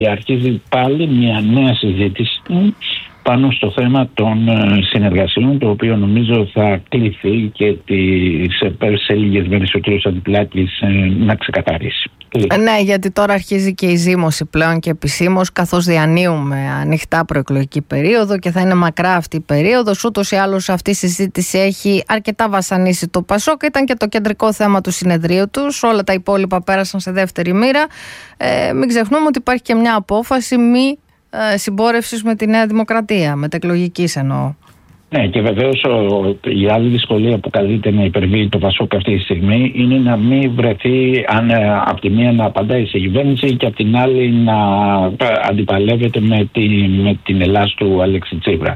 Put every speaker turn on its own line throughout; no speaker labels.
Αρχίζει πάλι μια νέα συζήτηση πάνω στο θέμα των συνεργασιών, το οποίο νομίζω θα κληθεί και σε λίγες μέρες ο κ. Αντιπλάκης να ξεκαθαρίσει.
Ναι, γιατί τώρα αρχίζει και η ζήμωση πλέον και επισήμως, καθώς διανύουμε ανοιχτά προεκλογική περίοδο και θα είναι μακρά αυτή η περίοδος. Ούτως ή άλλως αυτή η συζήτηση έχει αρκετά βασανίσει το ΠΑΣΟΚ. Ήταν και το κεντρικό θέμα του συνεδρίου τους. Όλα τα υπόλοιπα πέρασαν σε δεύτερη μοίρα. Μην ξεχνούμε ότι υπάρχει και μια απόφαση μη συμπόρευσης με τη Νέα Δημοκρατία, μετεκλογικής εννοώ.
Ναι, και βεβαίως η άλλη δυσκολία που καλείται να υπερβεί το ΠΑΣΟΚ αυτή τη στιγμή είναι να μην βρεθεί από τη μία να απαντάει σε κυβέρνηση και από την άλλη να αντιπαλεύεται με την Ελλάδα του Αλέξη Τσίπρα.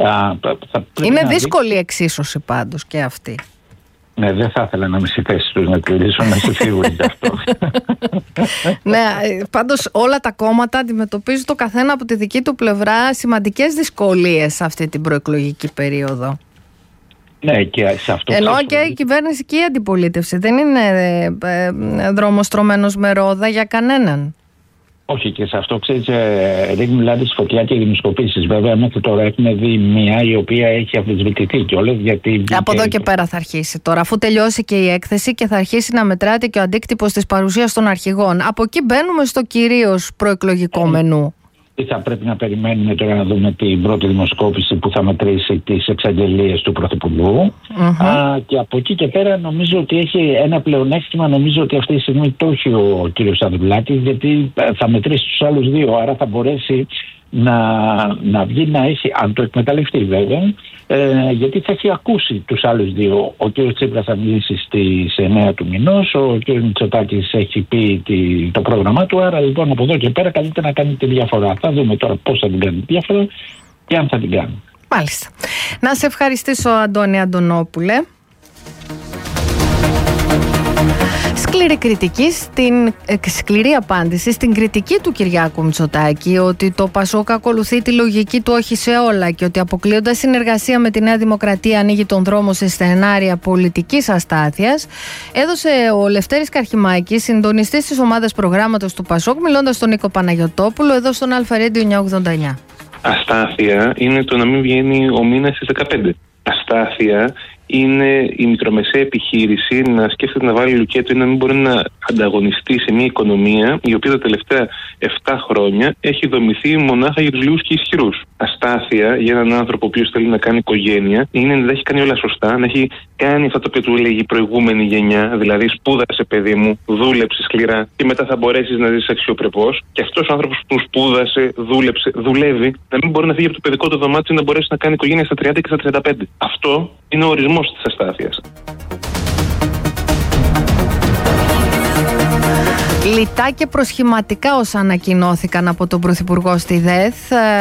Είναι δύσκολη εξίσωση πάντως και αυτή.
Ναι, δεν θα ήθελα να είμαι στη θέση τους να κλείσω, να είσαι σίγουρη γι' αυτό.
Ναι, πάντως όλα τα κόμματα αντιμετωπίζουν το καθένα από τη δική του πλευρά σημαντικές δυσκολίες σε αυτή την προεκλογική περίοδο.
Ναι, και σε αυτό.
Ενώ και η κυβέρνηση και η αντιπολίτευση δεν είναι δρόμος στρωμένος με ρόδα για κανέναν.
Όχι, και σε αυτό ξέρεις, ρίχνουν λάδι στη φωτιά και οι δημοσκοπήσεις. Βέβαια, μέχρι τώρα έχουμε δει μία η οποία έχει αμφισβητηθεί κιόλας.
Από εδώ και πέρα θα αρχίσει τώρα, αφού τελειώσει και η έκθεση και θα αρχίσει να μετράται και ο αντίκτυπος της παρουσίας των αρχηγών. Από εκεί μπαίνουμε στο κυρίως προεκλογικό μενού.
Θα πρέπει να περιμένουμε τώρα να δούμε την πρώτη δημοσκόπηση που θα μετρήσει τις εξαγγελίες του Πρωθυπουργού. Και από εκεί και πέρα νομίζω ότι έχει ένα πλεονέκτημα. Νομίζω ότι αυτή τη στιγμή το έχει ο κ. Ανδρουλάκης, γιατί θα μετρήσει τους άλλους δύο. Άρα θα μπορέσει να βγει να έχει, αν το εκμεταλλευτεί βέβαια, γιατί θα έχει ακούσει τους άλλους δύο. Ο κ. Τσίπρας θα μιλήσει στις 9 του μηνός, ο κ. Μητσοτάκης έχει πει το πρόγραμμά του, άρα λοιπόν από εδώ και πέρα καλείται να κάνει τη διαφορά. Θα δούμε τώρα πώς θα την κάνει τη διαφορά και αν θα την κάνει.
Μάλιστα. Να σε ευχαριστήσω, Αντώνη Αντωνόπουλε. Σκληρή απάντηση στην κριτική του Κυριάκου Μητσοτάκη ότι το ΠΑΣΟΚ ακολουθεί τη λογική του όχι σε όλα και ότι αποκλείοντας συνεργασία με τη Νέα Δημοκρατία ανοίγει τον δρόμο σε σενάρια πολιτικής αστάθειας, έδωσε ο Λευτέρης Καρχημάκης, συντονιστής της ομάδας προγράμματος του ΠΑΣΟΚ, μιλώντας στον Νίκο Παναγιωτόπουλο εδώ στον Αλφα Radio 989.
Αστάθεια είναι το να μην βγαίνει ο μήνας στις 15. Αστάθεια είναι η μικρομεσαία επιχείρηση να σκέφτεται να βάλει λουκέτο ή να μην μπορεί να ανταγωνιστεί σε μια οικονομία η οποία τα τελευταία 7 χρόνια έχει δομηθεί μονάχα για τους λίγους και ισχυρούς. Αστάθεια για έναν άνθρωπο ο οποίος θέλει να κάνει οικογένεια είναι να έχει κάνει όλα σωστά, να έχει κάνει αυτό το οποίο του έλεγε η προηγούμενη γενιά, δηλαδή σπούδασε παιδί μου, δούλεψε σκληρά και μετά θα μπορέσεις να ζήσεις αξιοπρεπώς. Και αυτός ο άνθρωπος που σπούδασε, δούλεψε, δουλεύει, να μην μπορεί να φύγει από το παιδικό του δωμάτιο να μπορέσει να κάνει οικογένεια στα 30 και στα 35. Αυτό είναι ο ορισμός της αστάθειας.
Λιτά και προσχηματικά όσα ανακοινώθηκαν από τον Πρωθυπουργό στη ΔΕΘ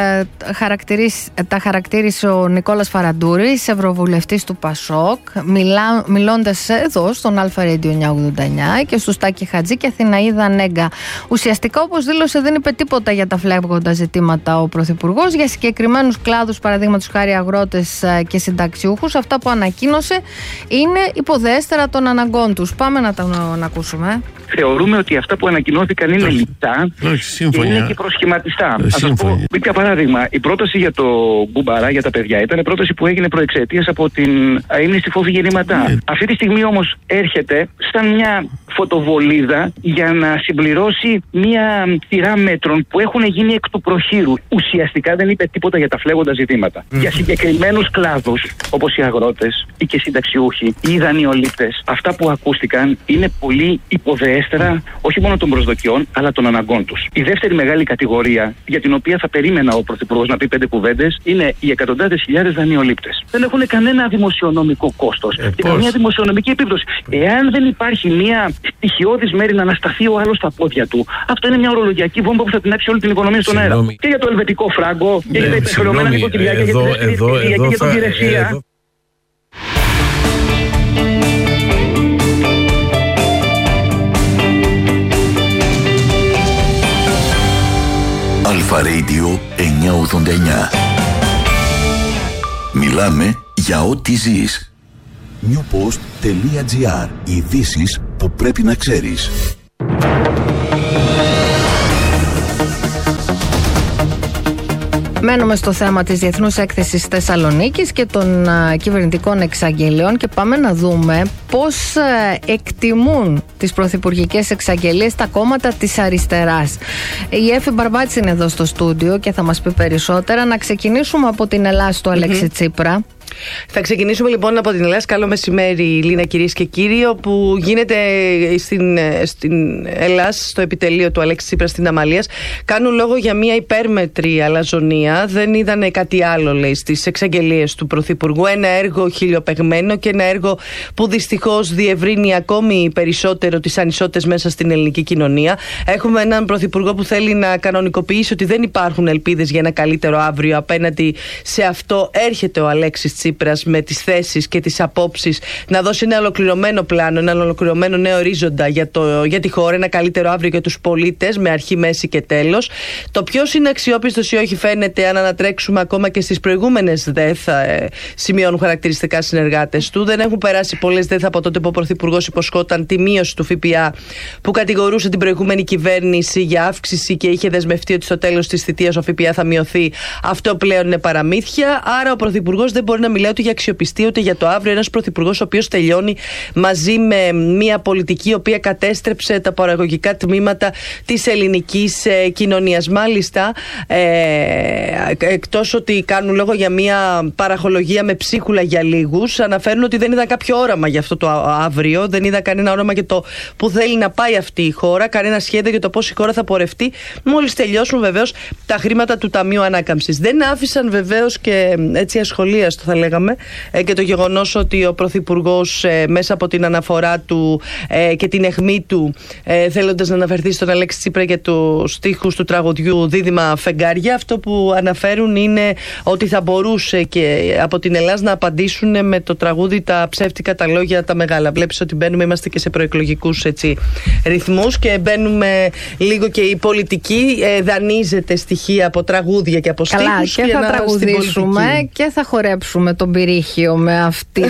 τα χαρακτήρισε ο Νικόλας Φαραντούρης, ευρωβουλευτής του ΠΑΣΟΚ, μιλώντας εδώ στον Αλφα Radio 989 και στους Τάκη Χατζή και Αθηναίδα Νέγκα. Ουσιαστικά, όπως δήλωσε, δεν είπε τίποτα για τα φλέγοντα ζητήματα ο Πρωθυπουργός, για συγκεκριμένους κλάδους, παραδείγματος χάρη αγρότες και συνταξιούχους. Αυτά που ανακοίνωσε είναι υποδέστερα των αναγκών τους. Πάμε να τον ακούσουμε.
Θεωρούμε ότι αυτά που ανακοινώθηκαν είναι λιτά και είναι και προσχηματιστά. Θα σας πω για παράδειγμα, η πρόταση για το Μπουμπαρά για τα παιδιά ήταν πρόταση που έγινε προεξαιτίας από την αείμνηστη φόβη γεννηματά. Αυτή τη στιγμή όμως έρχεται σαν μια φωτοβολίδα για να συμπληρώσει μια σειρά μέτρων που έχουν γίνει εκ του προχείρου. Ουσιαστικά δεν είπε τίποτα για τα φλέγοντα ζητήματα. Για συγκεκριμένους κλάδους, όπως οι αγρότες ή και συνταξιούχοι ή οι δανειολήπτες, αυτά που ακούστηκαν είναι πολύ υποδεέστερα όχι μόνο των προσδοκιών, αλλά των αναγκών τους. Η δεύτερη μεγάλη κατηγορία, για την οποία θα περίμενα ο Πρωθυπουργός να πει 5 κουβέντες, είναι οι εκατοντάδες χιλιάδες δανειολήπτες. Δεν έχουν κανένα δημοσιονομικό κόστος και καμία δημοσιονομική επίπτωση. Εάν δεν υπάρχει μια στοιχειώδης μέρη να ανασταθεί ο άλλος στα πόδια του, αυτό είναι μια ορολογιακή βόμβα που θα τεινάξει όλη την οικονομία στον αέρα. Και για το ελβετικό φράγκο, και για τα υπερχρεωμένα νοικοκυριά, και για την ελευθερία και για την υπηρεσία.
Αλφα Radio 989. Μιλάμε για ό,τι ζεις. newpost.gr. Ειδήσεις που πρέπει να ξέρεις.
Μένουμε στο θέμα της Διεθνούς Έκθεσης Θεσσαλονίκης και των κυβερνητικών εξαγγελιών και πάμε να δούμε πώς εκτιμούν τις πρωθυπουργικές εξαγγελίες τα κόμματα της αριστεράς. Η Έφη Μπαρμπάτση είναι εδώ στο στούντιο και θα μας πει περισσότερα. Να ξεκινήσουμε από την Ελλάς του Αλέξη Τσίπρα.
Θα ξεκινήσουμε λοιπόν από την Ελλάδα. Καλό μεσημέρι, Λίνα, κυρίες και κύριοι. Όπου γίνεται στην Ελλάδα, στο επιτελείο του Αλέξη Τσίπρα στην Αμαλίας, κάνουν λόγο για μια υπέρμετρη αλαζονία. Δεν είδανε κάτι άλλο, λέει, στις εξαγγελίες του Πρωθυπουργού. Ένα έργο χιλιοπεγμένο και ένα έργο που δυστυχώς διευρύνει ακόμη περισσότερο τις ανισότητες μέσα στην ελληνική κοινωνία. Έχουμε έναν Πρωθυπουργό που θέλει να κανονικοποιήσει ότι δεν υπάρχουν ελπίδες για ένα καλύτερο αύριο. Απέναντι σε αυτό έρχεται ο Αλέξης Τσίπρας με τις θέσεις και τις απόψεις να δώσει ένα ολοκληρωμένο πλάνο, ένα ολοκληρωμένο νέο ορίζοντα για τη χώρα, ένα καλύτερο αύριο για τους πολίτες με αρχή, μέση και τέλος. Το ποιος είναι αξιόπιστος ή όχι φαίνεται αν ανατρέξουμε ακόμα και στις προηγούμενες ΔΕΘ, σημειώνουν χαρακτηριστικά συνεργάτες του. Δεν έχουν περάσει πολλές ΔΕΘ από τότε που ο Πρωθυπουργός υποσχόταν τη μείωση του ΦΠΑ που κατηγορούσε την προηγούμενη κυβέρνηση για αύξηση και είχε δεσμευτεί ότι στο τέλος της θητείας ο ΦΠΑ θα μειωθεί. Αυτό πλέον είναι παραμύθια. Άρα ο Πρωθυπουργός δεν μπορεί να μιλάει ούτε για αξιοπιστία ούτε για το αύριο. Ένας πρωθυπουργός ο οποίος τελειώνει μαζί με μια πολιτική η οποία κατέστρεψε τα παραγωγικά τμήματα της ελληνικής κοινωνίας. Μάλιστα, εκτός ότι κάνουν λόγο για μια παραχολογία με ψίχουλα για λίγους, αναφέρουν ότι δεν είδαν κάποιο όραμα για αυτό το αύριο, δεν είδαν κανένα όραμα για το που θέλει να πάει αυτή η χώρα, κανένα σχέδιο για το πώς η χώρα θα πορευτεί μόλις τελειώσουν βεβαίως τα χρήματα του Ταμείου Ανάκαμψης. Δεν άφησαν βεβαίως και έτσι ασχολίαστο, θα λέγαμε, και το γεγονός ότι ο Πρωθυπουργός μέσα από την αναφορά του και την αιχμή του, θέλοντας να αναφερθεί στον Αλέξη Τσίπρα για τους στίχους του τραγουδιού Δίδυμα Φεγγάρια, αυτό που αναφέρουν είναι ότι θα μπορούσε και από την Ελλάδα να απαντήσουν με το τραγούδι τα ψεύτικα τα λόγια τα μεγάλα. Βλέπεις ότι μπαίνουμε, είμαστε και σε προεκλογικούς ρυθμούς και μπαίνουμε λίγο και η πολιτική δανείζεται στοιχεία από τραγούδια και από στίχους.
Καλά, και θα τραγουδήσουμε και θα χορέψουμε τον πυρήχιο με αυτή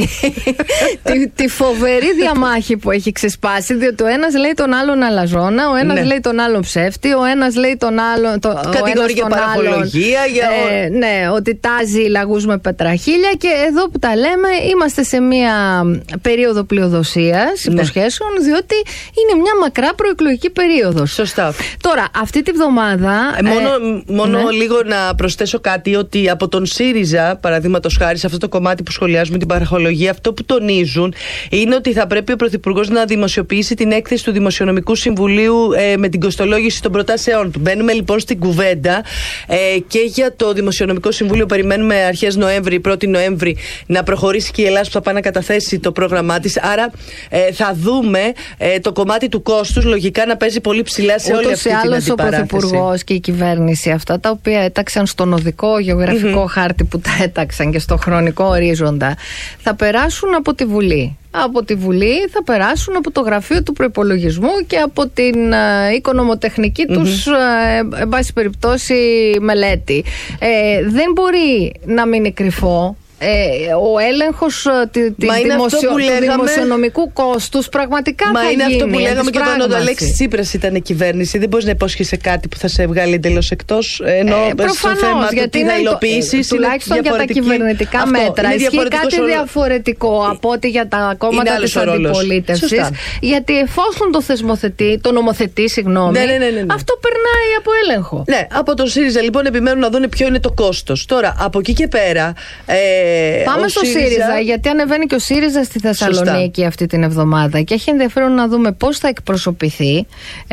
τη φοβερή διαμάχη που έχει ξεσπάσει, διότι ο ένας λέει τον άλλον αλαζόνα, ο ένας λέει τον άλλον ψεύτη, ο ένας λέει τον άλλον
κατηγορεί για παραπολογία,
ναι, ότι τάζει λαγούς με πετραχίλια. Και εδώ που τα λέμε είμαστε σε μια περίοδο πλειοδοσίας υποσχέσεων, διότι είναι μια μακρά προεκλογική περίοδος.
Σωστά.
Τώρα, αυτή τη βδομάδα
μόνο λίγο να προσθέσω κάτι, ότι από τον ΣΥΡΙΖΑ, παραδείγματος χάρη, σε αυτό το κομμάτι που σχολιάζουμε την παραχολογία, αυτό που τονίζουν είναι ότι θα πρέπει ο Πρωθυπουργός να δημοσιοποιήσει την έκθεση του Δημοσιονομικού Συμβουλίου με την κοστολόγηση των προτάσεών του. Μπαίνουμε λοιπόν στην κουβέντα και για το Δημοσιονομικό Συμβούλιο. Περιμένουμε αρχές Νοέμβρη, 1η Νοέμβρη, να προχωρήσει και η Ελλάδα που θα πάει να καταθέσει το πρόγραμμά της. Άρα θα δούμε το κομμάτι του κόστους λογικά να παίζει πολύ ψηλά σε όλη αυτή την αντιπαράθεση.
Ο Πρωθυπουργός και η κυβέρνηση, αυτά τα οποία έταξαν στον οδικό γεωγραφικό χάρτη που τα έταξαν και στο χρονικό ορίζοντα, θα περάσουν από τη Βουλή. Από τη Βουλή θα περάσουν από το γραφείο του προϋπολογισμού και από την οικονομοτεχνική τους, εν πάση περιπτώσει, μελέτη. Δεν μπορεί να μείνει κρυφό. Ο έλεγχος του δημοσιονομικού κόστους πραγματικά θα γίνει.
Μα είναι αυτό που λέγαμε και όταν ο Αλέξης Τσίπρας ήταν η κυβέρνηση. Δεν μπορείς να υπόσχεσαι κάτι που θα σε βγάλει εντελώς εκτός. Ενώ στο θέμα του τι θα υλοποιήσεις,
τουλάχιστον για τα κυβερνητικά μέτρα ισχύει κάτι διαφορετικό από ότι για τα κόμματα της αντιπολίτευσης. Γιατί εφόσον το νομοθετεί, αυτό περνάει από έλεγχο.
Ναι, από τον ΣΥΡΙΖΑ λοιπόν επιμένουν να δουν ποιο είναι το κόστος. Τώρα, από εκεί και πέρα.
Πάμε στο ΣΥΡΙΖΑ, γιατί ανεβαίνει και ο ΣΥΡΙΖΑ στη Θεσσαλονίκη αυτή την εβδομάδα και έχει ενδιαφέρον να δούμε πώς θα εκπροσωπηθεί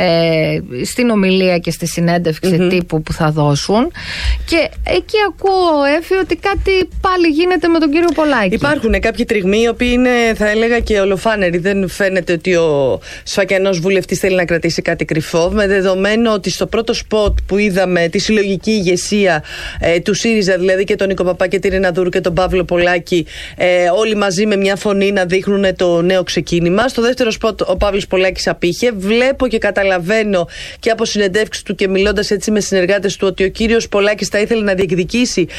στην ομιλία και στη συνέντευξη τύπου που θα δώσουν. Και εκεί ακούω, Έφη, ότι κάτι πάλι γίνεται με τον κύριο Πολάκη.
Υπάρχουν κάποιοι τριγμοί οι οποίοι είναι, θα έλεγα, και ολοφάνεροι. Δεν φαίνεται ότι ο σφακιανός βουλευτής θέλει να κρατήσει κάτι κρυφό, με δεδομένο ότι στο πρώτο σποτ που είδαμε τη συλλογική ηγεσία του ΣΥΡΙΖΑ, δηλαδή και τον Νίκο Παπά και τη Ρίνα Δούρου και τον Παύλο Παύλο Πολάκη, όλοι μαζί με μια φωνή να δείχνουν το νέο ξεκίνημα. Στο δεύτερο σποτ ο Παύλος Πολάκης απήχε. Βλέπω και καταλαβαίνω και από συνεντεύξεις του και μιλώντας έτσι με συνεργάτες του ότι ο κύριος Πολάκης θα ήθελε να διεκδικήσει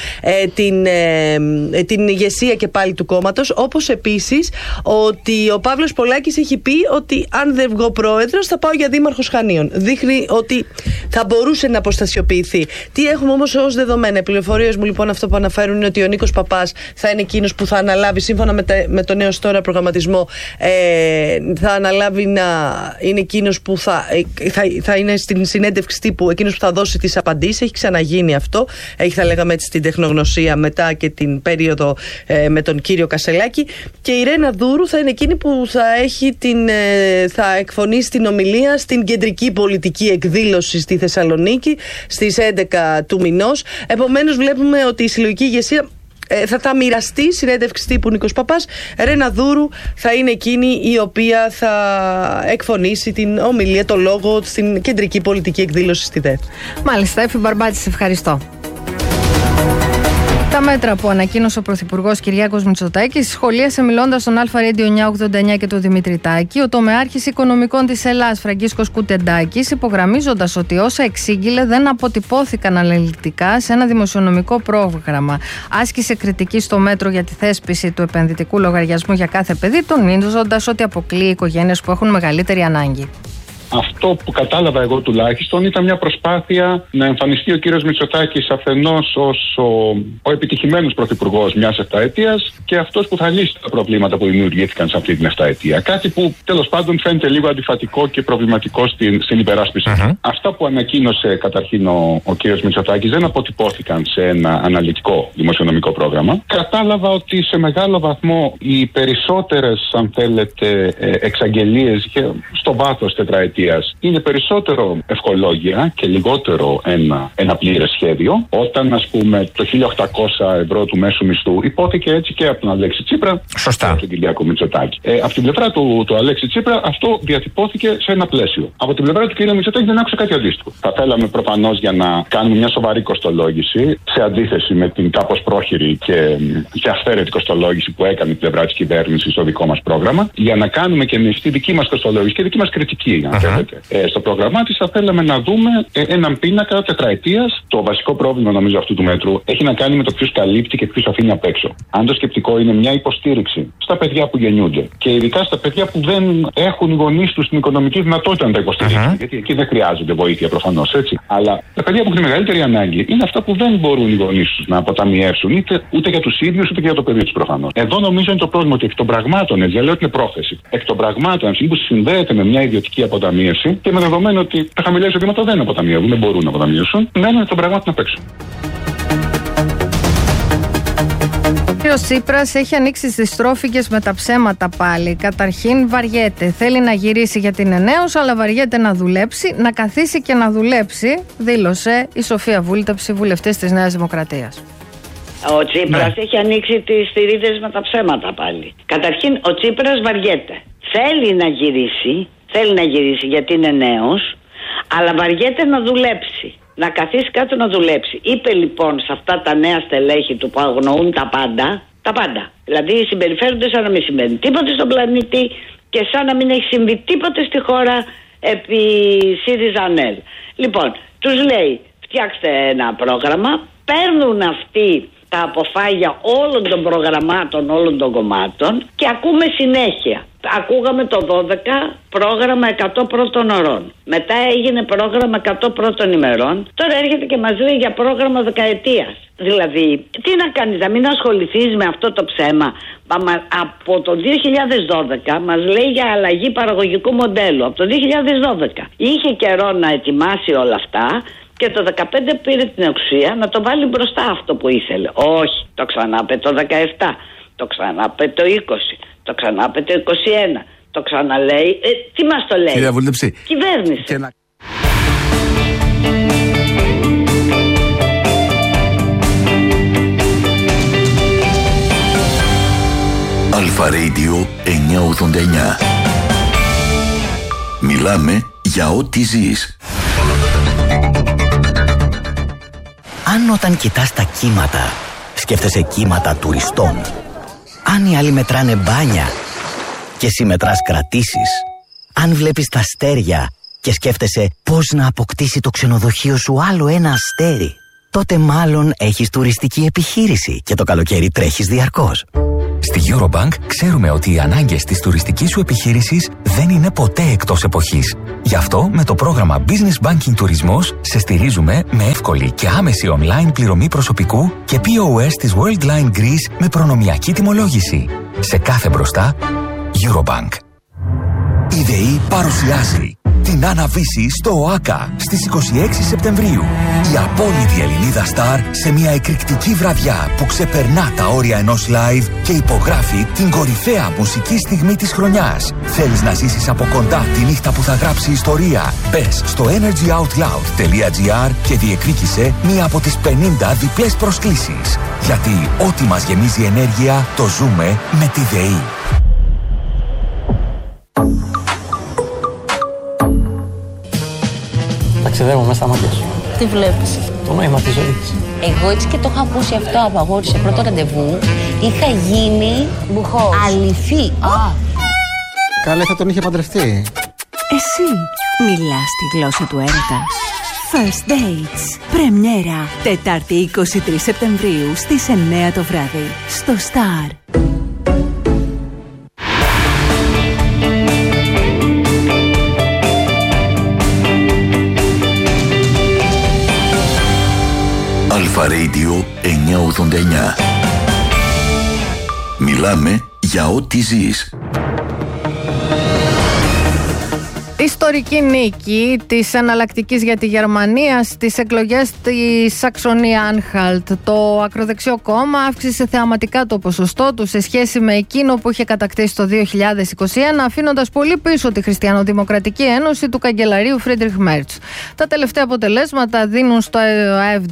την ηγεσία και πάλι του κόμματος. Όπως επίσης ότι ο Παύλος Πολάκης έχει πει ότι αν δεν βγω πρόεδρος θα πάω για δήμαρχος Χανίων. Δείχνει ότι θα μπορούσε να αποστασιοποιηθεί. Τι έχουμε όμως ως δεδομένα? Οι πληροφορίες μου λοιπόν αυτό που αναφέρουν είναι ότι ο Νίκος Παπάς θα είναι εκείνος που θα αναλάβει, σύμφωνα με το νέο τώρα προγραμματισμό, θα αναλάβει να είναι εκείνος που θα είναι στην συνέντευξη τύπου, εκείνος που θα δώσει τις απαντήσεις. Έχει ξαναγίνει αυτό. Έχει, θα λέγαμε έτσι, την τεχνογνωσία μετά και την περίοδο με τον κύριο Κασελάκη. Και η Ρένα Δούρου θα είναι εκείνη που θα εκφωνήσει την ομιλία στην κεντρική πολιτική εκδήλωση στη Θεσσαλονίκη στις 11 του μηνός. Επομένως βλέπουμε ότι η συλλογική ηγεσία θα μοιραστεί. Συνέντευξη τύπου Νίκος Παπάς. Ρένα Δούρου θα είναι εκείνη η οποία θα εκφωνήσει την ομιλία, το λόγο στην κεντρική πολιτική εκδήλωση στη ΔΕΘ. Μάλιστα, Εφη Μπαρμπάτη, σε ευχαριστώ. Τα μέτρα που ανακοίνωσε ο Πρωθυπουργός Κυριάκος Μητσοτάκης σχολίασε μιλώντας στον Αλφα Radio 989 και τον Δημήτρη Τάκη ο τομεάρχης οικονομικών της Ελλάδας Φραγκίσκος Κουτεντάκης, υπογραμμίζοντας ότι όσα εξήγηλε δεν αποτυπώθηκαν αναλυτικά σε ένα δημοσιονομικό πρόγραμμα. Άσκησε κριτική στο μέτρο για τη θέσπιση του επενδυτικού λογαριασμού για κάθε παιδί, τονίζοντας ότι αποκλείει οικογένειες που έχουν μεγαλύτερη ανάγκη.
Αυτό που κατάλαβα εγώ τουλάχιστον ήταν μια προσπάθεια να εμφανιστεί ο κύριος Μητσοτάκης αφενός ως ο επιτυχημένος πρωθυπουργός μιας εφταετίας και αυτός που θα λύσει τα προβλήματα που δημιουργήθηκαν σε αυτή την εφταετία. Κάτι που τέλος πάντων φαίνεται λίγο αντιφατικό και προβληματικό στην υπεράσπιση. Αυτά που ανακοίνωσε καταρχήν ο κύριος Μητσοτάκης δεν αποτυπώθηκαν σε ένα αναλυτικό δημοσιονομικό πρόγραμμα. Κατάλαβα ότι σε μεγάλο βαθμό οι περισσότερες, αν θέλετε, εξαγγελίες και στο βάθος τετραετίας είναι περισσότερο ευχολόγια και λιγότερο ένα πλήρες σχέδιο. Όταν, ας πούμε, το 1.800 ευρώ του μέσου μισθού υπόθηκε έτσι και από τον Αλέξη Τσίπρα.
Σωστά.
Και από τον Κυριάκο Μητσοτάκη. Από την πλευρά του Αλέξη Τσίπρα αυτό διατυπώθηκε σε ένα πλαίσιο. Από την πλευρά του κ. Μητσοτάκη δεν άκουσα κάτι αντίστοιχο. Θα θέλαμε προφανώς για να κάνουμε μια σοβαρή κοστολόγηση, σε αντίθεση με την κάπως πρόχειρη και αυθαίρετη κοστολόγηση που έκανε η πλευρά της κυβέρνησης στο δικό μας πρόγραμμα, για να κάνουμε και εμείς τη δική μας κοστολόγηση και δική μας κριτική. Στο πρόγραμμά της θα θέλαμε να δούμε έναν πίνακα τετραετίας. Το βασικό πρόβλημα νομίζω αυτού του μέτρου έχει να κάνει με το ποιος καλύπτει και ποιος αφήνει απ' έξω. Αν το σκεπτικό είναι μια υποστήριξη στα παιδιά που γεννιούνται και ειδικά στα παιδιά που δεν έχουν οι γονείς τους την οικονομική δυνατότητα να τα υποστηρίξουν, γιατί εκεί δεν χρειάζονται βοήθεια προφανώς, έτσι. Αλλά τα παιδιά που έχουν μεγαλύτερη ανάγκη είναι αυτά που δεν μπορούν οι γονείς τους να αποταμιεύσουν ούτε για τους ίδιους ούτε για το παιδί τους προφανώς. Εδώ νομίζω είναι το πρόβλημα ότι εκ των πραγμάτων, έτσι, λέω ότι είναι πρόθεση. Εκ των πραγμάτων, που συνδέεται με μια ιδιωτική αποταμίευση και με δεδομένο ότι τα χαμηλά εισοδήματα δεν αποταμιεύουν, δεν μπορούν να αποταμιεύσουν, μένουν εκ των πραγμάτων απ' έξω.
Ο κύριος Τσίπρας έχει ανοίξει τις δυστρόφιγγες με τα ψέματα πάλι. Καταρχήν βαριέται. Θέλει να γυρίσει για την ΕΝΕΟΣ, αλλά βαριέται να δουλέψει, να καθίσει και να δουλέψει, δήλωσε η Σοφία Βούλτεψη, βουλευτής της Νέας Δημοκρατίας.
Ο Τσίπρας έχει ανοίξει τις θηρίδες με τα ψέματα πάλι. Καταρχήν ο Τσίπρας βαριέται. Θέλει να γυρίσει γιατί είναι νέος, αλλά βαριέται να δουλέψει. Να καθίσει κάτω να δουλέψει. Είπε λοιπόν σε αυτά τα νέα στελέχη του που αγνοούν τα πάντα. Δηλαδή συμπεριφέρονται σαν να μην συμβαίνει τίποτε στον πλανήτη και σαν να μην έχει συμβεί τίποτε στη χώρα επί ΣΥΡΙΖΑ-ΑΝΕΛ. Λοιπόν, τους λέει φτιάξτε ένα πρόγραμμα, παίρνουν αυτοί τα αποφάγια όλων των προγραμμάτων, όλων των κομμάτων και ακούμε συνέχεια. Ακούγαμε το 12 πρόγραμμα 100 πρώτων ωρών. Μετά έγινε πρόγραμμα 100 πρώτων ημερών. Τώρα έρχεται και μας λέει για πρόγραμμα δεκαετίας. Δηλαδή, τι να κάνεις, να μην ασχοληθείς με αυτό το ψέμα. Από το 2012 μας λέει για αλλαγή παραγωγικού μοντέλου. Από το 2012 είχε καιρό να ετοιμάσει όλα αυτά. Και το 2015 πήρε την εξουσία να το βάλει μπροστά αυτό που ήθελε. Όχι, το ξανάπε το 17, το ξανάπε το 20, το ξανάπε το 21, το ξαναλέει. Τι μας το λέει?
Κυρία Βούλτεψη,
κυβέρνηση.
Αλφα Radio 989. Μιλάμε για ό,τι ζεις.
Αν όταν κοιτάς τα κύματα
σκέφτεσαι κύματα τουριστών. Αν οι άλλοι μετράνε μπάνια και εσύ μετράς κρατήσεις. Αν βλέπεις τα αστέρια και σκέφτεσαι πώς να αποκτήσει το ξενοδοχείο σου άλλο ένα αστέρι, τότε μάλλον έχεις τουριστική επιχείρηση και το καλοκαίρι τρέχεις διαρκώς.
Στη Eurobank ξέρουμε ότι οι ανάγκες της τουριστικής σου επιχείρησης δεν είναι ποτέ εκτός εποχής. Γι' αυτό με το πρόγραμμα Business Banking Τουρισμός σε στηρίζουμε με εύκολη και άμεση online πληρωμή προσωπικού και POS της Worldline Greece με προνομιακή τιμολόγηση. Σε κάθε μπροστά, Eurobank. Η ΔΕΗ παρουσιάζει την Άννα-Βύση στο ΟΑΚΑ στις 26 Σεπτεμβρίου. Η απόλυτη Ελληνίδα στάρ σε μια εκρηκτική βραδιά που ξεπερνά τα όρια ενός live και υπογράφει την κορυφαία μουσική στιγμή της χρονιάς. Θέλεις να ζήσεις από κοντά τη νύχτα που θα γράψει ιστορία? Μπες στο energyoutloud.gr και διεκδίκησε μία από τις 50 διπλές προσκλήσεις. Γιατί ό,τι μας γεμίζει ενέργεια το ζούμε με τη ΔΕΗ.
Ταξιδεύω μέσα στα μάτια σου.
Τι βλέπεις?
Το νόημα της ζωής.
Εγώ έτσι και το είχα ακούσει αυτό από αγόρι σε πρώτο ραντεβού. Είχα γίνει αληθή.
Καλέ, θα τον είχε παντρευτεί.
Εσύ μιλάς τη γλώσσα του έρωτα. First Dates. Πρεμιέρα. Τετάρτη 23 Σεπτεμβρίου στις 9 το βράδυ. Στο Star.
Αλφα Radio 989. Μιλάμε για ό,τι ζεις.
Ιστορική νίκη της εναλλακτικής για τη Γερμανία στις εκλογές της Σαξονία-Άνχαλτ. Το ακροδεξιό κόμμα αύξησε θεαματικά το ποσοστό του σε σχέση με εκείνο που είχε κατακτήσει το 2021, αφήνοντας πολύ πίσω τη Χριστιανοδημοκρατική Ένωση του καγκελαρίου Φρίντριχ Μέρτς. Τα τελευταία αποτελέσματα δίνουν στο AfD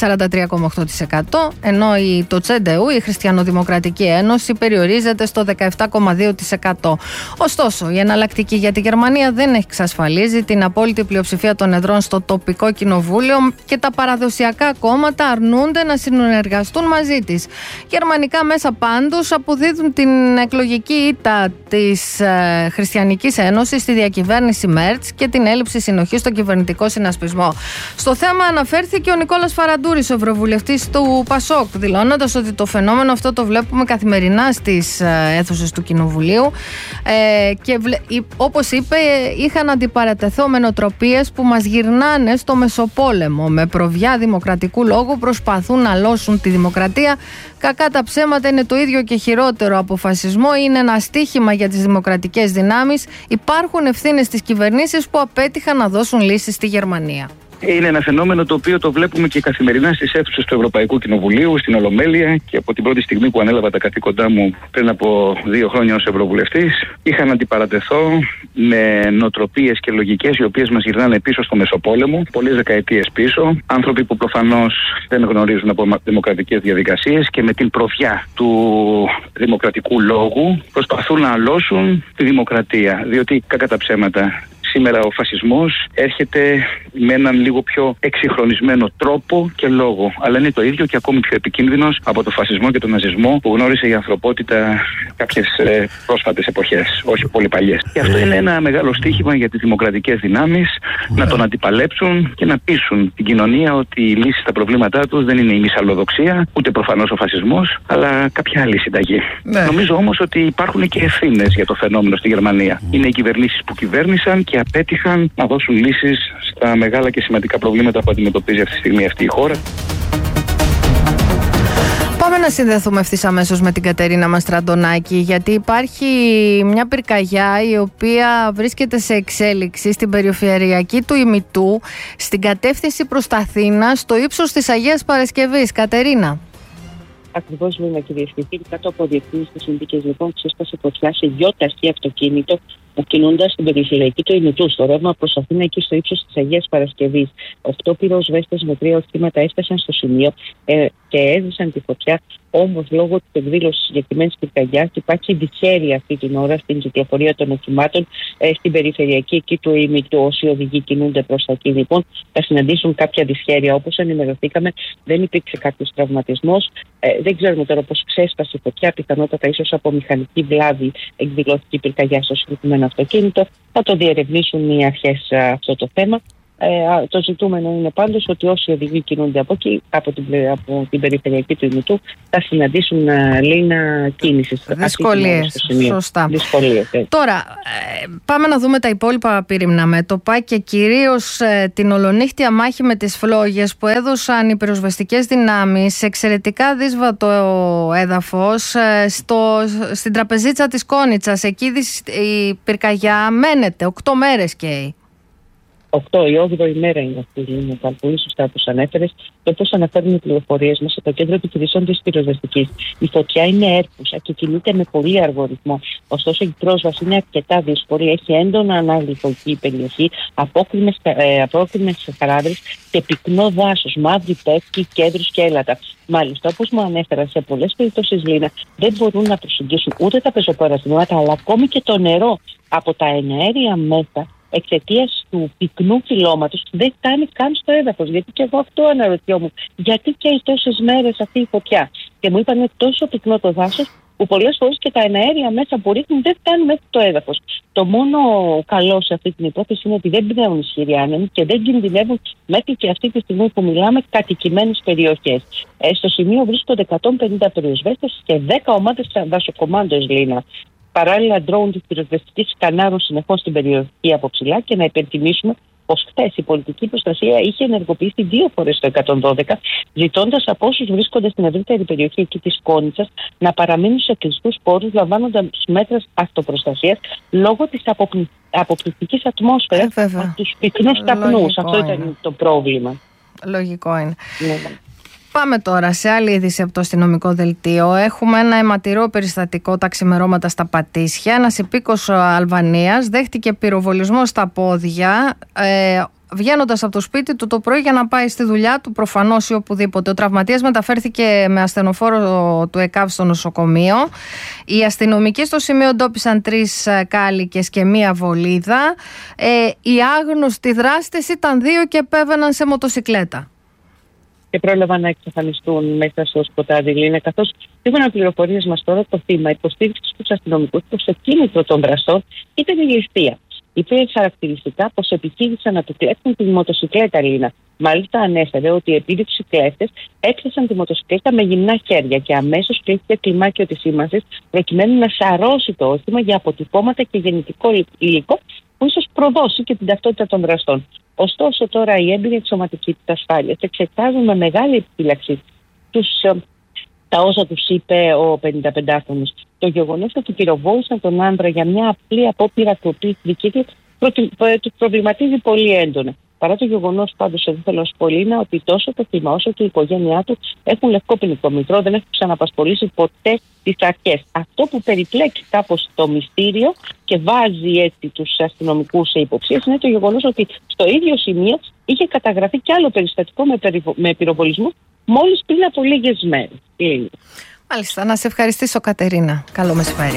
43,8%, ενώ το CDU, η Χριστιανοδημοκρατική Ένωση, περιορίζεται στο 17,2%. Ωστόσο, η εναλλακτική για τη Γερμανία δεν εξασφαλίζει την απόλυτη πλειοψηφία των εδρών στο τοπικό κοινοβούλιο και τα παραδοσιακά κόμματα αρνούνται να συνεργαστούν μαζί της. Γερμανικά μέσα πάντως αποδίδουν την εκλογική ήττα της Χριστιανικής Ένωσης στη διακυβέρνηση Μέρτς και την έλλειψη συνοχής στον κυβερνητικό συνασπισμό. Στο θέμα αναφέρθηκε ο Νικόλας Φαραντούρης, ο ευρωβουλευτής του ΠΑΣΟΚ, δηλώνοντας ότι το φαινόμενο αυτό το βλέπουμε καθημερινά στις αίθουσες του Κοινοβουλίου και όπως είπε, είχαν αντιπαρατεθώ με νοοτροπίες που μας γυρνάνε στο Μεσοπόλεμο. Με προβιά δημοκρατικού λόγου προσπαθούν να λώσουν τη δημοκρατία. Κακά τα ψέματα, είναι το ίδιο και χειρότερο από φασισμό. Είναι ένα στίχημα για τις δημοκρατικές δυνάμεις. Υπάρχουν ευθύνες στις κυβερνήσεις που απέτυχαν να δώσουν λύσεις στη Γερμανία.
Είναι ένα φαινόμενο το οποίο το βλέπουμε και καθημερινά στις αίθουσες του Ευρωπαϊκού Κοινοβουλίου, στην Ολομέλεια, και από την πρώτη στιγμή που ανέλαβα τα καθήκοντά μου πριν από 2 χρόνια ως Ευρωβουλευτής, είχα να αντιπαρατεθώ με νοοτροπίες και λογικές οι οποίες μας γυρνάνε πίσω στο Μεσοπόλεμο, πολλές δεκαετίες πίσω. Άνθρωποι που προφανώς δεν γνωρίζουν από δημοκρατικές διαδικασίες και με την προβιά του δημοκρατικού λόγου προσπαθούν να αλώσουν τη δημοκρατία. Διότι, κακά τα ψέματα, σήμερα ο φασισμός έρχεται με έναν λίγο πιο εξυγχρονισμένο τρόπο και λόγο. Αλλά είναι το ίδιο και ακόμη πιο επικίνδυνος από το φασισμό και τον ναζισμό που γνώρισε η ανθρωπότητα κάποιες πρόσφατες εποχές, όχι πολύ παλιές. Και αυτό είναι ένα μεγάλο στίχημα για τις δημοκρατικές δυνάμεις να τον αντιπαλέψουν και να πείσουν την κοινωνία ότι η λύση στα προβλήματά τους δεν είναι η μυσαλλοδοξία, ούτε προφανώς ο φασισμός, αλλά κάποια άλλη συνταγή. Νομίζω όμως ότι υπάρχουν και ευθύνες για το φαινόμενο στη Γερμανία. Είναι οι κυβερνήσεις που κυβέρνησαν και απέτυχαν να δώσουν λύσεις στα μεγάλα και σημαντικά προβλήματα που αντιμετωπίζει αυτή τη στιγμή αυτή η χώρα.
Πάμε να συνδεθούμε ευθύς αμέσως με την Κατερίνα Μαστραντονάκη, γιατί υπάρχει μια πυρκαγιά η οποία βρίσκεται σε εξέλιξη στην περιφερειακή του Ημιτού, στην κατεύθυνση προς τα Αθήνα, στο ύψος της Αγίας Παρασκευής. Κατερίνα.
Ακριβώς, Λίνα, κυρίες και κύριοι, κάτω από διεθνείς συνθήκες, λοιπόν, ξέσπασε φωτιά σε γιοταχή αυτοκίνητο που κινούντας στην περιφερειακή του Ημιτού, στο ρεύμα προς Αθήνα, εκεί στο ύψος της Αγίας Παρασκευής. 8 πυροσβέστες με 3 οχήματα έφτασαν στο σημείο. και έζησαν τη φωτιά. Όμως, λόγω της εκδήλωσης συγκεκριμένης πυρκαγιάς, υπάρχει δυσχέρεια αυτή την ώρα στην κυκλοφορία των οχημάτων στην περιφερειακή εκεί του ημιτού. Όσοι οδηγοί κινούνται προς τα εκεί, λοιπόν, θα συναντήσουν κάποια δυσχέρεια. Όπως ενημερωθήκαμε, δεν υπήρξε κάποιος τραυματισμός. Δεν ξέρουμε τώρα πώς ξέσπασε η φωτιά. Πιθανότατα ίσως από μηχανική βλάβη εκδηλώθηκε η πυρκαγιά στο συγκεκριμένο αυτοκίνητο. Θα το διερευνήσουν οι αρχές αυτό το θέμα. Το ζητούμενο είναι πάντως ότι όσοι οδηγοί κινούνται από εκεί, από την περιφερειακή του ημιτού, θα συναντήσουν λίνα κίνησης.
Δυσκολίες. Σωστά.
Δυσκολίες.
Τώρα, πάμε να δούμε τα υπόλοιπα πύριμνα μέτωπα και κυρίως την ολονύχτια μάχη με τις φλόγες που έδωσαν οι πυροσβεστικές δυνάμεις σε εξαιρετικά δύσβατο έδαφος στην τραπεζίτσα της Κόνιτσας. Εκεί η πυρκαγιά μένεται 8 μέρες καίει.
Η 8η μέρα είναι αυτή, είναι πολύ σωστά όπως ανέφερες. Και όπως αναφέρουν οι πληροφορίες μας από το Κέντρο Επιχειρήσεων της Πυροσβεστικής, η φωτιά είναι έρκουσα και κινείται με πολύ αργό ρυθμό. Ωστόσο, η πρόσβαση είναι αρκετά δύσκολη. Έχει έντονα ανάγλυφο εκεί η περιοχή, απόκρημες χαράδρες και πυκνό δάσος, μαύρη πεύκη, κέντρους και έλατα. Μάλιστα, όπως μου ανέφερα, σε πολλές περιπτώσεις, Λίνα, δεν μπορούν να προσεγγίσουν ούτε τα πεζοπορασμήματα, αλλά ακόμη και το νερό από τα εναέρια μέσα. Εξαιτίας του πυκνού φυλλώματος δεν φτάνει καν στο έδαφος. Γιατί και εγώ αυτό αναρωτιόμουν. Γιατί καίει τόσες μέρες αυτή η φωτιά? Και μου είπαν τόσο πυκνό το δάσος που πολλές φορές και τα εναέρια μέσα που ρίχνουν δεν φτάνουν μέχρι το έδαφος. Το μόνο καλό σε αυτή την υπόθεση είναι ότι δεν πνέουν ισχυροί άνεμοι και δεν κινδυνεύουν μέχρι και αυτή τη στιγμή που μιλάμε κατοικημένες περιοχές. Στο σημείο βρίσκονται 150 πυροσβέστες και 10 ομάδες δασοκομάντος, Λίνα. Παράλληλα, ντρόουν της πυροσβεστικής σκανάρουν συνεχώς στην περιοχή από ψηλά και να υπενθυμίσουμε πως χθες η πολιτική προστασία είχε ενεργοποιήσει 2 φορές το 112, ζητώντας από όσους βρίσκονται στην ευρύτερη περιοχή εκεί της Κόνιτσας να παραμείνουν σε κλειστούς χώρους, λαμβάνοντας μέτρα αυτοπροστασίας λόγω της αποπληκτικής ατμόσφαιρας από τους πυκνούς καπνούς. Αυτό ήταν το πρόβλημα.
Λογικό είναι. Πάμε τώρα σε άλλη είδηση από το αστυνομικό δελτίο. Έχουμε ένα αιματηρό περιστατικό τα ξημερώματα στα Πατήσια. Ένας υπήκος Αλβανίας δέχτηκε πυροβολισμό στα πόδια βγαίνοντας από το σπίτι του το πρωί για να πάει στη δουλειά του, προφανώς ή οπουδήποτε. Ο τραυματίας μεταφέρθηκε με ασθενοφόρο του ΕΚΑΒ στο νοσοκομείο. Οι αστυνομικοί στο σημείο εντόπισαν 3 κάλικες και 1 βολίδα. Οι άγνωστοι δράστες ήταν 2 και επέβαιναν σε μοτοσικλέτα.
Και πρόλαβαν να εξαφανιστούν μέσα στο σκοτάδι, Λίνα. Καθώς σύμφωνα με πληροφορίες μας τώρα, το θύμα υποστήριξε στους αστυνομικούς πως το κίνητρο των δραστών ήταν η ληστεία. Υπήρχε χαρακτηριστικά πως επιχείρησαν να του κλέψουν τη μοτοσικλέτα, Λίνα. Μάλιστα ανέφερε ότι οι επίδειξοι κλέφτες έπιασαν τη μοτοσικλέτα με γυμνά χέρια και αμέσως κλείθηκε κλιμάκιο της σήμανσης προκειμένου να σαρώσει το όχημα για αποτυπώματα και γεννητικό υλικό που ίσως προδώσει και την ταυτότητα των δραστών. Ωστόσο, τώρα οι έμπειροι εξωματικοί της ασφάλειας εξετάζουν με μεγάλη επιφύλαξη τα όσα τους είπε ο 55χρονος. Το γεγονός ότι πυροβόλησαν τον άντρα για μια απλή απόπειρα κλοπής δική του προβληματίζει πολύ έντονα. Παρά το γεγονός πάντως, εγώ θέλω να σου πω, Λίνα, ότι τόσο το θύμα όσο και η οικογένειά του έχουν λευκό ποινικό μητρό, δεν έχουν ξαναπασχολήσει ποτέ τις αρχές. Αυτό που περιπλέκει κάπως το μυστήριο και βάζει έτσι τους αστυνομικούς σε υποψίες είναι το γεγονός ότι στο ίδιο σημείο είχε καταγραφεί κι άλλο περιστατικό με πυροβολισμό μόλις πριν από λίγες μέρες.
Μάλιστα, να σε ευχαριστήσω, Κατερίνα. Καλό μεσημέρι.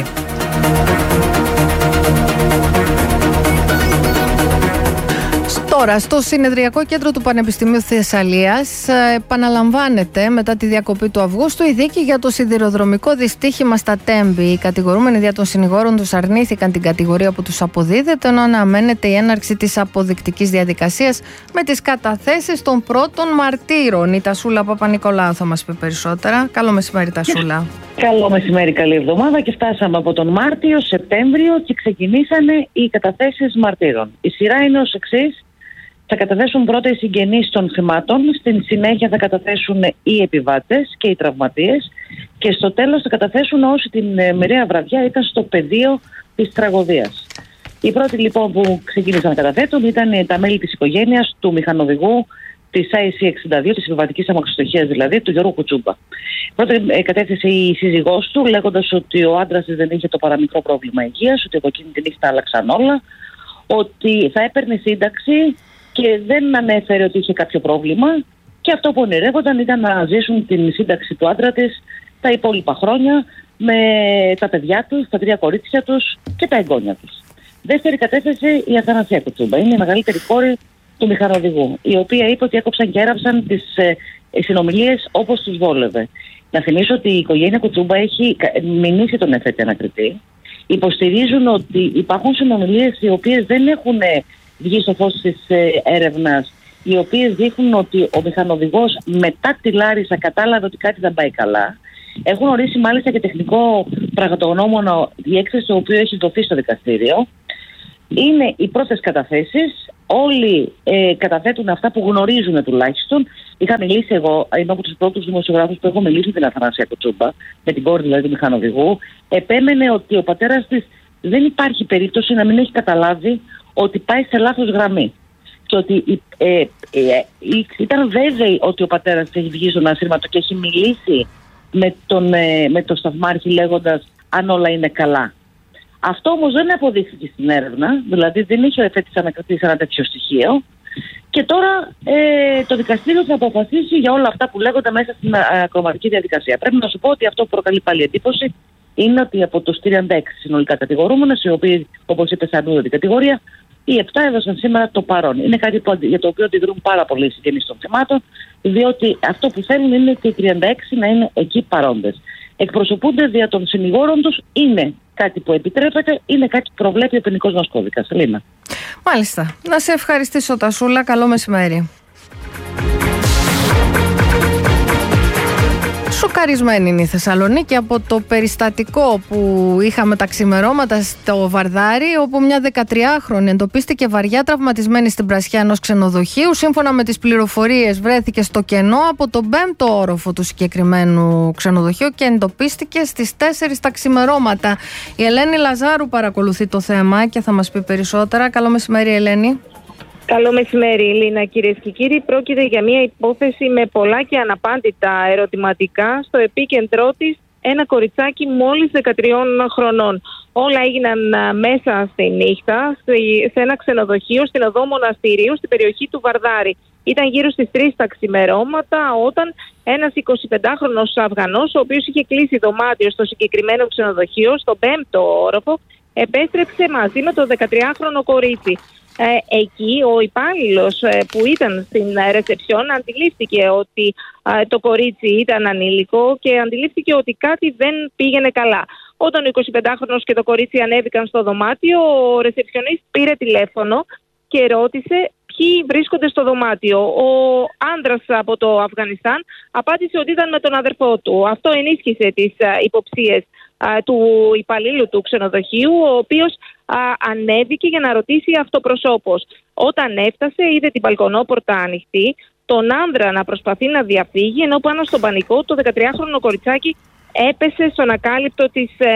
Τώρα, στο συνεδριακό κέντρο του Πανεπιστημίου Θεσσαλίας επαναλαμβάνεται μετά τη διακοπή του Αυγούστου η δίκη για το σιδηροδρομικό δυστύχημα στα Τέμπη. Οι κατηγορούμενοι δια των συνηγόρων τους αρνήθηκαν την κατηγορία που τους αποδίδεται, ενώ αναμένεται η έναρξη της αποδεικτικής διαδικασίας με τις καταθέσεις των πρώτων μαρτύρων. Η Τασούλα Παπα-Νικολάου θα μας πει περισσότερα. Καλό μεσημέρι, Τασούλα.
Καλό μεσημέρι, καλή εβδομάδα, και φτάσαμε από τον Μάρτιο, Σεπτέμβριο και ξεκινήσανε οι καταθέσεις μαρτύρων. Η σειρά είναι ως εξής. Θα καταθέσουν πρώτα οι συγγενείς των θυμάτων, στην συνέχεια θα καταθέσουν οι επιβάτες και οι τραυματίες και στο τέλος θα καταθέσουν όσοι την μοιραία βραδιά ήταν στο πεδίο της τραγωδίας. Οι πρώτοι λοιπόν που ξεκίνησαν να καταθέτουν ήταν τα μέλη της οικογένειας του μηχανοδηγού της IC62, της επιβατικής αμαξοστοιχείας δηλαδή, του Γιώργου Κουτσούμπα. Πρώτα κατέθεσε η σύζυγός του, λέγοντας ότι ο άντρας δεν είχε το παραμικρό πρόβλημα υγείας, ότι από εκείνη την νύχτα άλλαξαν όλα, ότι θα έπαιρνε σύνταξη και δεν ανέφερε ότι είχε κάποιο πρόβλημα. Και αυτό που ονειρεύονταν ήταν να ζήσουν την σύνταξη του άντρα της τα υπόλοιπα χρόνια με τα παιδιά τους, τα 3 κορίτσια τους και τα εγγόνια τους. Δεύτερη κατέθεση η Αθανασία Κουτσούμπα. Είναι η μεγαλύτερη κόρη του μηχανοδηγού, η οποία είπε ότι έκοψαν και έραψαν τις συνομιλίες όπως τους βόλευε. Να θυμίσω ότι η οικογένεια Κουτσούμπα έχει μηνύσει τον εφέτη ανακριτή. Υποστηρίζουν ότι υπάρχουν συνομιλίες οι οποίες δεν έχουν βγει στο φως της έρευνας, οι οποίες δείχνουν ότι ο μηχανοδηγός μετά τη Λάρισα κατάλαβε ότι κάτι δεν πάει καλά. Έχουν ορίσει μάλιστα και τεχνικό πραγματογνώμονα η έκθεση το οποίο έχει δοθεί στο δικαστήριο. Είναι οι πρώτες καταθέσεις. Όλοι καταθέτουν αυτά που γνωρίζουν τουλάχιστον. Είχα μιλήσει εγώ, είμαι από τους πρώτους δημοσιογράφους που έχω μιλήσει με την Αθανασία Κουτσούμπα, με την κόρη δηλαδή του μηχανοδηγού. Επέμενε ότι ο πατέρας της δεν υπάρχει περίπτωση να μην έχει καταλάβει ότι πάει σε λάθος γραμμή. Και ότι ήταν βέβαιοι ότι ο πατέρας της έχει βγει στον ασύρματο και έχει μιλήσει με τον σταθμάρχη λέγοντας αν όλα είναι καλά. Αυτό όμως δεν αποδείχθηκε στην έρευνα, δηλαδή δεν είχε ο εφέτης ανακρατήσει ένα τέτοιο στοιχείο. Και τώρα το δικαστήριο θα αποφασίσει για όλα αυτά που λέγονται μέσα στην ακροματική διαδικασία. Πρέπει να σου πω ότι αυτό που προκαλεί πάλι εντύπωση είναι ότι από τους 36 συνολικά κατηγορούμενους, οι οποίοι, όπως είπε, αρνούνται την κατηγορία, οι 7 έδωσαν σήμερα το παρόν. Είναι κάτι για το οποίο αντιδρούν πάρα πολλοί συγγενείς των θυμάτων, διότι αυτό που θέλουν είναι και οι 36 να είναι εκεί παρόντες. Εκπροσωπούνται δια των συνηγόρων τους, είναι κάτι που επιτρέπεται, είναι κάτι που προβλέπει ο ποινικός μας κώδικας. Λίνα.
Μάλιστα. Να σε ευχαριστήσω, Τασούλα. Καλό μεσημέρι. Σοκαρισμένη είναι η Θεσσαλονίκη από το περιστατικό που είχαμε τα ξημερώματα στο Βαρδάρι, όπου μια 13χρονη εντοπίστηκε βαριά τραυματισμένη στην πρασιά ενός ξενοδοχείου. Σύμφωνα με τις πληροφορίες, βρέθηκε στο κενό από τον 5ο όροφο του συγκεκριμένου ξενοδοχείου και εντοπίστηκε στις 4 τα ξημερώματα. Η Ελένη Λαζάρου παρακολουθεί το θέμα και θα μας πει περισσότερα. Καλό μεσημέρι, Ελένη.
Καλό μεσημέρι, Λίνα, κυρίες και κύριοι. Πρόκειται για μια υπόθεση με πολλά και αναπάντητα ερωτηματικά. Στο επίκεντρό της ένα κοριτσάκι μόλις 13 χρονών. Όλα έγιναν μέσα στη νύχτα σε ένα ξενοδοχείο στην οδό Μοναστηρίου στην περιοχή του Βαρδάρι. Ήταν γύρω στις 3 τα ξημερώματα όταν ένας 25χρονος Αφγανός, ο οποίος είχε κλείσει δωμάτιο στο συγκεκριμένο ξενοδοχείο, στον 5ο όροφο, επέστρεψε μαζί με το 13χρονο κορίτσι. Εκεί ο υπάλληλος που ήταν στην ρεσεψιόν αντιλήφθηκε ότι το κορίτσι ήταν ανήλικο και αντιλήφθηκε ότι κάτι δεν πήγαινε καλά. Όταν ο 25χρονος και το κορίτσι ανέβηκαν στο δωμάτιο, ο ρεσεψιονίστ πήρε τηλέφωνο και ρώτησε ποιοι βρίσκονται στο δωμάτιο. Ο άντρας από το Αφγανιστάν απάντησε ότι ήταν με τον αδερφό του. Αυτό ενίσχυσε τις υποψίες του υπαλλήλου του ξενοδοχείου, ο οποίος ανέβηκε για να ρωτήσει αυτοπροσώπως. Όταν έφτασε, είδε την μπαλκονόπορτα ανοιχτή, τον άνδρα να προσπαθεί να διαφύγει, ενώ πάνω στον πανικό το 13χρονο κοριτσάκι έπεσε στον ακάλυπτο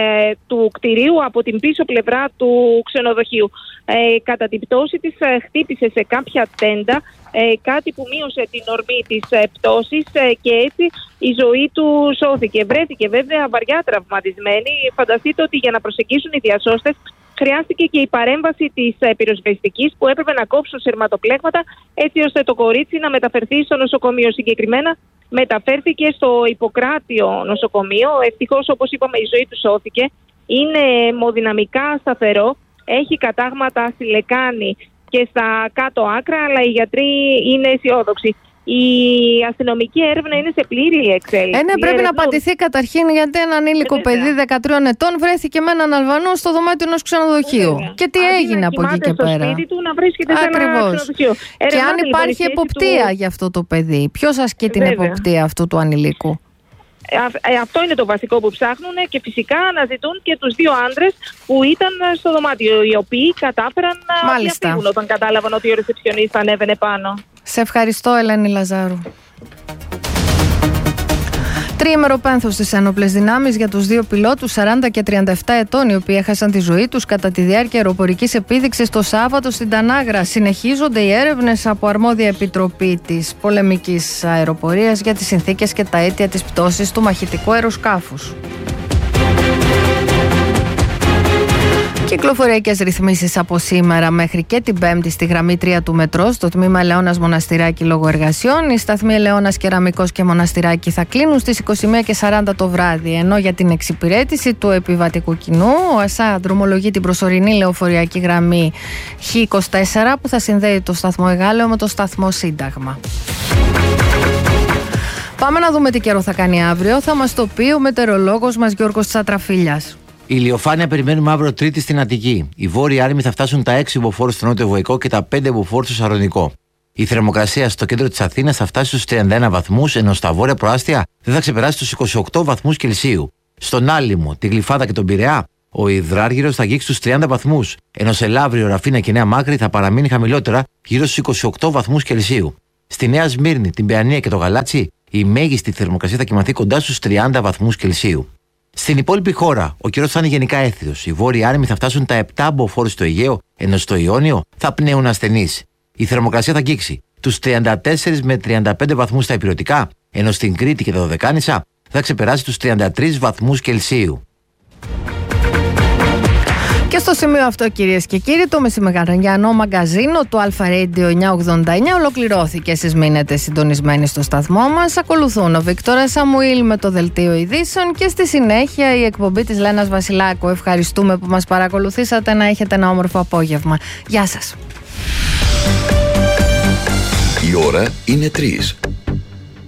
του κτηρίου από την πίσω πλευρά του ξενοδοχείου. Κατά την πτώση της χτύπησε σε κάποια τέντα, κάτι που μείωσε την ορμή της πτώσης και έτσι η ζωή του σώθηκε. Βρέθηκε βέβαια βαριά τραυματισμένη. Φανταστείτε ότι για να προσεγγίσουν οι διασώστες χρειάστηκε και η παρέμβαση της πυροσβεστικής που έπρεπε να κόψουν σειρματοπλέγματα έτσι ώστε το κορίτσι να μεταφερθεί στο νοσοκομείο. Συγκεκριμένα μεταφέρθηκε στο Ιπποκράτιο νοσοκομείο. Ευτυχώς, όπως είπαμε, η ζωή του σώθηκε. Είναι αιμοδυναμικά σταθερό. Έχει κατάγματα στη λεκάνη και στα κάτω άκρα, αλλά οι γιατροί είναι αισιόδοξοι. Η αστυνομική έρευνα είναι σε πλήρη εξέλιξη.
Ναι, πρέπει να απαντηθεί καταρχήν γιατί ένα ανήλικο παιδί 13 ετών βρέθηκε με έναν Αλβανό στο δωμάτιο ενός ξενοδοχείου. Και τι έγινε από εκεί και πέρα.
Σπίτι του, να βρίσκεται σε ένα ξενοδοχείο.
Και αν υπάρχει εποπτεία για αυτό το παιδί, ποιος ασκεί την εποπτεία αυτού του ανηλίκου?
Αυτό είναι το βασικό που ψάχνουν και φυσικά αναζητούν και τους 2 άντρες που ήταν στο δωμάτιο, οι οποίοι κατάφεραν να διαφύγουν όταν κατάλαβαν ότι ο ρεσεψιονίστ ανέβαινε πάνω.
Σε ευχαριστώ, Ελένη Λαζάρου. Τριήμερο πένθος στις ένοπλες δυνάμεις για τους 2 πιλότους 40 και 37 ετών, οι οποίοι έχασαν τη ζωή τους κατά τη διάρκεια αεροπορικής επίδειξης το Σάββατο στην Τανάγρα. Συνεχίζονται οι έρευνες από αρμόδια επιτροπή της πολεμικής αεροπορίας για τις συνθήκες και τα αίτια της πτώσης του μαχητικού αεροσκάφους. Κυκλοφοριακές ρυθμίσεις από σήμερα μέχρι και την Πέμπτη στη γραμμή 3 του μετρό, στο τμήμα Ελαιώνας Μοναστηράκι λόγω εργασιών. Οι σταθμοί Ελαιώνας Κεραμικός και Μοναστηράκι θα κλείνουν στις 21:40 το βράδυ. Ενώ για την εξυπηρέτηση του επιβατικού κοινού, ο ΕΣΑ δρομολογεί την προσωρινή λεωφορειακή γραμμή Χ24 που θα συνδέει το σταθμό Εγάλεο με το σταθμό Σύνταγμα. Πάμε να δούμε τι καιρό θα κάνει αύριο. Θα μας το πει ο μετεωρολόγος μας Γιώργος Τσατραφίλιας.
Η ηλιοφάνεια περιμένουμε αύριο Τρίτη στην Αττική. Οι βόρειοι άρμοι θα φτάσουν τα 6 μποφόρ στο νότιο Βοϊκό και τα 5 μποφόρ στο Σαρονικό. Η θερμοκρασία στο κέντρο της Αθήνας θα φτάσει στους 31 βαθμούς, ενώ στα βόρεια προάστια δεν θα ξεπεράσει τους 28 βαθμούς Κελσίου. Στον Άλυμο, τη Γλυφάδα και τον Πειραιά, ο υδράργυρος θα αγγίξει τους 30 βαθμούς, ενώ σε Λαύριο, Ραφίνα και Νέα Μάκρη θα παραμείνει χαμηλότερα, γύρω στους 28 βαθμούς Κελσίου. Στη Νέα Σμύρνη, την Παιανία και το Γαλάτσι, η μέγιστη θερμοκρασία θα κοιμαθεί κοντά στους 30 βαθμούς Κελσίου. Στην υπόλοιπη χώρα, ο καιρός θα είναι γενικά έθριος. Οι βόρειοι άρμοι θα φτάσουν τα 7 μποφόρ στο Αιγαίο, ενώ στο Ιόνιο θα πνέουν ασθενείς. Η θερμοκρασία θα αγγίξει τους 34 με 35 βαθμούς στα ηπειρωτικά, ενώ στην Κρήτη και τα Δωδεκάνησα θα ξεπεράσει τους 33 βαθμούς Κελσίου.
Και στο σημείο αυτό, κυρίες και κύριοι, το μεσημεριανό μαγκαζίνο του Αλφα Radio 989 ολοκληρώθηκε. Εσείς μείνετε συντονισμένοι στο σταθμό μας. Ακολουθούν ο Βίκτορα Σαμουήλ με το δελτίο ειδήσεων και στη συνέχεια η εκπομπή της Λένας Βασιλάκου. Ευχαριστούμε που μας παρακολουθήσατε. Να έχετε ένα όμορφο απόγευμα. Γεια σας.
Η ώρα είναι 3.